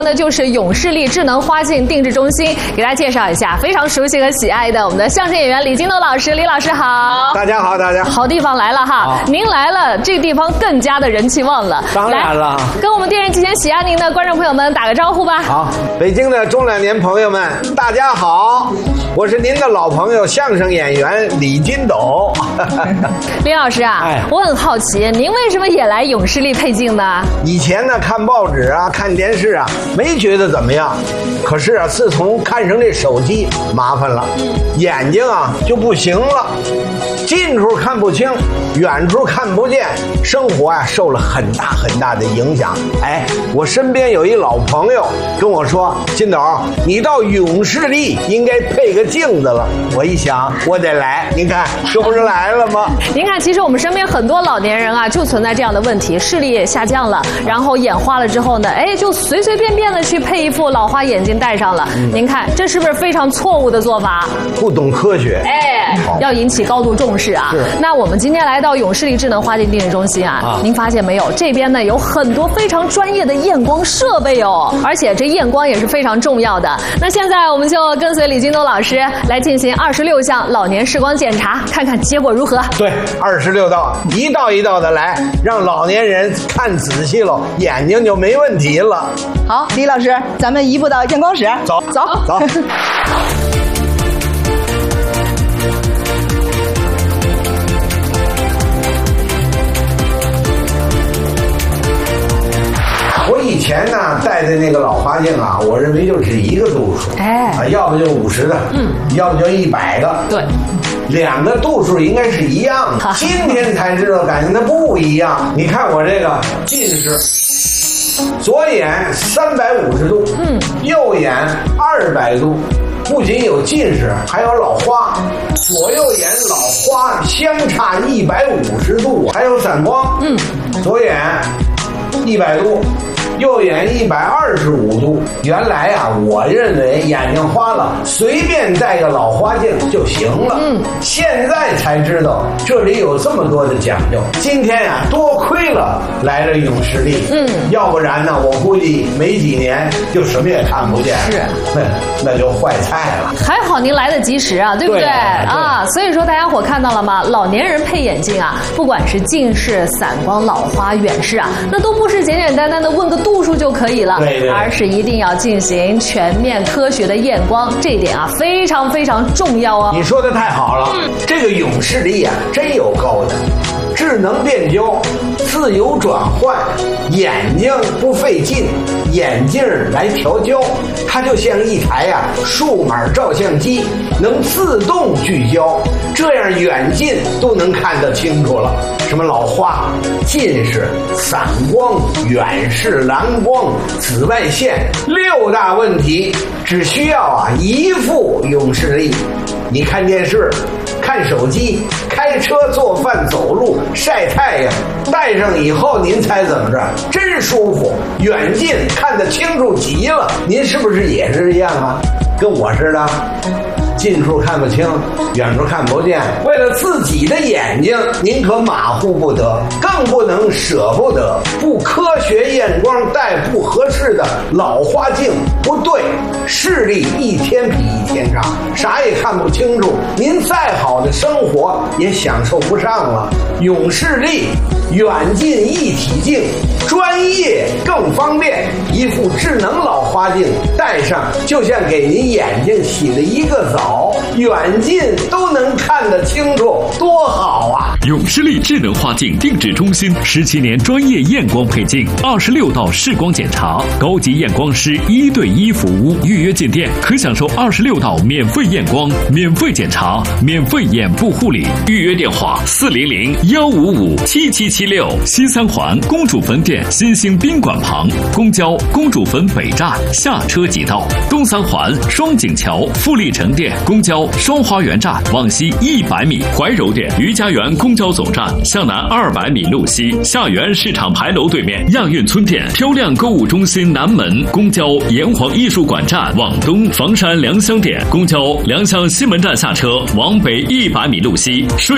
那就是永视力智能花镜定制中心，给大家介绍一下非常熟悉和喜爱的我们的相声演员李金斗老师。李老师好。 大家好，大家好地方来了哈！您来了，这个地方更加的人气旺了。 当然了， 跟我们电视机前喜爱您的观众朋友们打个招呼吧。 好，北京的中老年朋友们，大家好，我是您的老朋友相声演员李金斗。 李老师啊，我很好奇，您为什么也来永视力配镜呢？ 以前呢，看报纸啊，看电视啊，没觉得怎么样。可是啊，自从看上这手机，麻烦了，眼睛啊就不行了，近处看不清，远处看不见，生活啊受了很大的影响。哎，我身边有一老朋友跟我说：“金斗，你到永视力应该配个镜子了。”我一想，我得来，您看这不是来了吗？ 您看，其实我们身边很多老年人啊，就存在这样的问题，视力也下降了，然后眼花了之后呢，哎，就随便的去配一副老花眼镜戴上了。您看，这是不是非常错误的做法？ 不懂科学， 哎，要引起高度重视啊！那我们今天来到永视力智能花镜定制中心啊，您发现没有？这边呢有很多非常专业的验光设备哦，而且这验光也是非常重要的。那现在我们就跟随李金斗老师来进行26项老年视光检查，看看结果如何。 对，26道，一道一道的来，让老年人看仔细了，眼睛就没问题了。 好，李老师，咱们移步到验光室， 走。我以前呢戴的那个老花镜啊，我认为就是一个度数，要不就50的，要不就100个， 对， 两个度数应该是一样的。今天才知道，感觉它不一样。你看我这个近视，左眼350度，右眼200度，不仅有近视，还有老花，左右眼老花相差150度，还有散光，左眼100度。右眼125度。原来啊，我认为眼睛花了，随便戴个老花镜就行了。现在才知道这里有这么多的讲究。今天啊，多亏了来了永视力。要不然呢，我估计没几年就什么也看不见。是，那就坏菜了。 还好您来得及时啊，对不对？啊，所以说大家伙看到了吗？老年人配眼镜啊，不管是近视、散光、老花、远视啊，那都不是简简单单的问个度数就可以了，而是一定要进行全面科学的验光，这一点啊非常重要哦。 你说的太好了，这个永视力啊真有高的，智能变焦，自由转换，眼睛不费劲，眼镜来调焦，它就像一台数码照相机，能自动聚焦，这样远近都能看得清楚了。什么老花、近视、散光、远视、蓝光、紫外线，6大问题，只需要一副永视力。你看电视、看手机、开车、做饭、走路、晒太阳，戴上以后您猜怎么着？真舒服，远近看得清楚极了。您是不是也是一样啊？跟我似的，近处看不清，远处看不见。为了自己的眼睛，您可马虎不得，更不能舍不得。不科学验光戴不合适的老花镜，不对，视力一天比一天差，啥也看不清楚，您再好的生活也享受不上了。永视力远近一体镜，专业更方便，一副智能老花镜戴上，就像给您眼睛洗了一个澡，远近都能看得清楚，多好啊！ 永视力智能花镜定制中心17年专业验光配镜，26道视光检查，高级验光师1对1服务，预约进店可享受26道免费验光、免费检查、免费眼部护理。预约电话400-155-7776，西三环公主坟店新兴宾馆旁，公交公主坟北站下车即到；东三环双井桥富力城店公交双花园站往西100米，怀柔店于家园公交总站向南200米路西，下园市场牌楼对面亚运村店漂亮购物中心南门，公交炎黄艺术馆站往东房山良乡店公交良乡西门站下车往北100米路西。